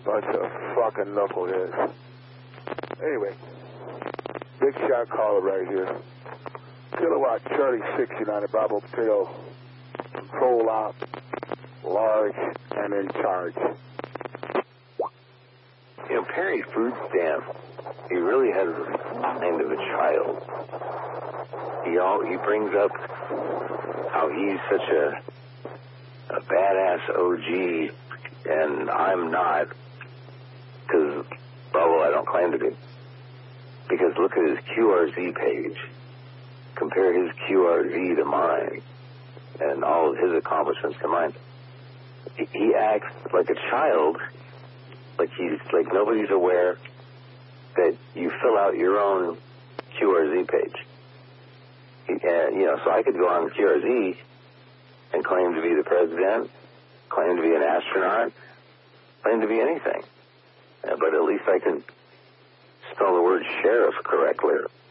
Bunch of fucking knuckleheads. Anyway, big shot caller right here. Kilowatt Charlie 69 at Bravo Potato. Control op, large, and in charge. You know, Perry Food Stamp, he really has the mind of a child. He brings up how he's such a badass OG, and I'm not, because, well, I don't claim to be. Because look at his QRZ page. Compare his QRZ to mine, and all of his accomplishments to mine. He acts like a child, like nobody's aware that you fill out your own QRZ page. So I could go on QRZ and claim to be the president, claim to be an astronaut, claim to be anything. But at least I can spell the word sheriff correctly.